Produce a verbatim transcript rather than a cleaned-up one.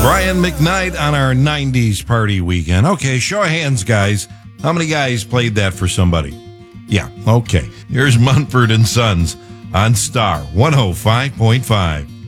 Brian McKnight on our nineties party weekend. Okay, show of hands, guys. How many guys played that for somebody? Yeah, okay. Here's Munford and Sons on Star one oh five point five.